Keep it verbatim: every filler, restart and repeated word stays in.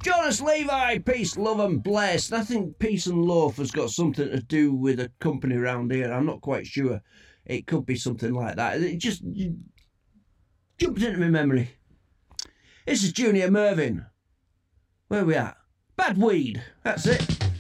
Jonas Levi, peace, love and blessed. I think peace and love has got something to do with a company around here. I'm not quite sure. It could be something like that. It just jumped into my memory. This is Junior Mervyn. Where are we at? Bad Weed. That's it.